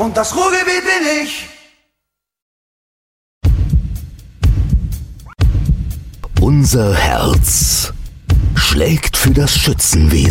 Und das Ruhrgebiet bin ich. Unser Herz schlägt für das Schützenwesen.